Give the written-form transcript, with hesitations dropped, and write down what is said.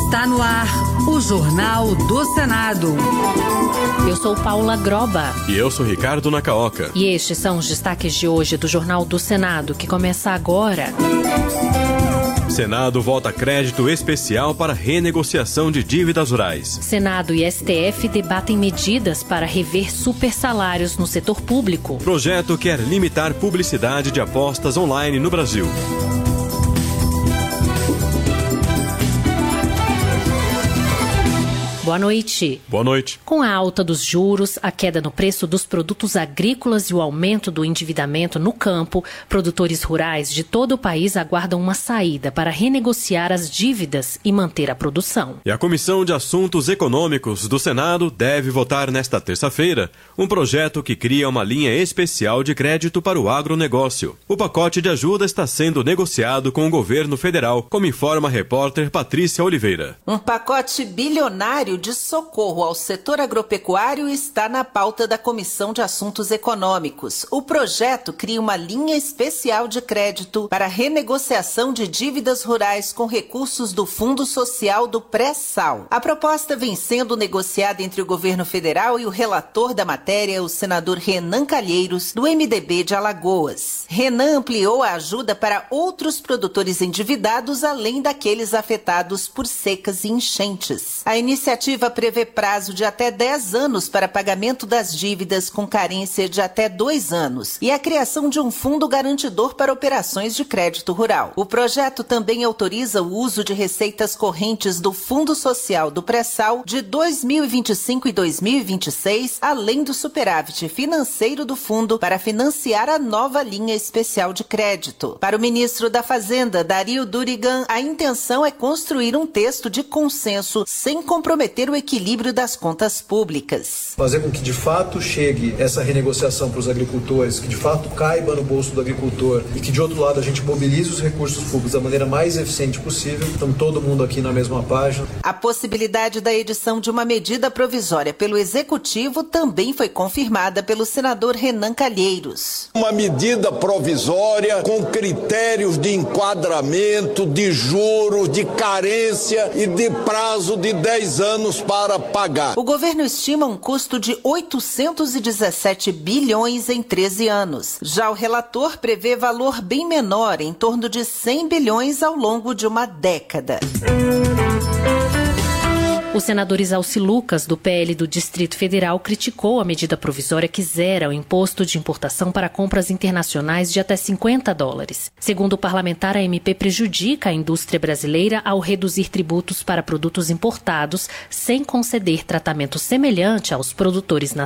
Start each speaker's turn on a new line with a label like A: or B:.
A: Está no ar o Jornal do Senado.
B: Eu sou Paula Groba.
C: E eu sou Ricardo Nacaoca.
B: E estes são os destaques de hoje do Jornal do Senado, que começa agora.
C: Senado vota crédito especial para renegociação de dívidas rurais.
B: Senado e STF debatem medidas para rever supersalários no setor público.
C: Projeto quer limitar publicidade de apostas online no Brasil.
B: Boa noite.
C: Boa noite.
B: Com a alta dos juros, a queda no preço dos produtos agrícolas e o aumento do endividamento no campo, produtores rurais de todo o país aguardam uma saída para renegociar as dívidas e manter a produção.
C: E a Comissão de Assuntos Econômicos do Senado deve votar nesta terça-feira um projeto que cria uma linha especial de crédito para o agronegócio. O pacote de ajuda está sendo negociado com o governo federal, como informa a repórter Patrícia Oliveira.
D: Um pacote bilionário de socorro ao setor agropecuário está na pauta da Comissão de Assuntos Econômicos. O projeto cria uma linha especial de crédito para renegociação de dívidas rurais com recursos do Fundo Social do Pré-Sal. A proposta vem sendo negociada entre o governo federal e o relator da matéria, o senador Renan Calheiros, do MDB de Alagoas. Renan ampliou a ajuda para outros produtores endividados, além daqueles afetados por secas e enchentes. A iniciativa prevê prazo de até 10 anos para pagamento das dívidas com carência de até 2 anos e a criação de um fundo garantidor para operações de crédito rural. O projeto também autoriza o uso de receitas correntes do Fundo Social do Pré-Sal de 2025 e 2026, além do superávit financeiro do fundo para financiar a nova linha especial de crédito. Para o ministro da Fazenda, Dario Durigan, a intenção é construir um texto de consenso sem comprometer o equilíbrio das contas públicas.
E: Fazer com que de fato chegue essa renegociação para os agricultores, que de fato caiba no bolso do agricultor e que de outro lado a gente mobilize os recursos públicos da maneira mais eficiente possível. Então todo mundo aqui na mesma página.
D: A possibilidade da edição de uma medida provisória pelo Executivo também foi confirmada pelo senador Renan Calheiros.
F: Uma medida provisória com critérios de enquadramento, de juros, de carência e de prazo de 10 anos para pagar.
D: O governo estima um custo de 817 bilhões em 13 anos. Já o relator prevê valor bem menor, em torno de 100 bilhões ao longo de uma década.
B: O senador Isalci Lucas, do PL do Distrito Federal, criticou a medida provisória que zera o imposto de importação para compras internacionais de até $50. Segundo o parlamentar, a MP prejudica a indústria brasileira ao reduzir tributos para produtos importados, sem conceder tratamento semelhante aos produtores nacionais.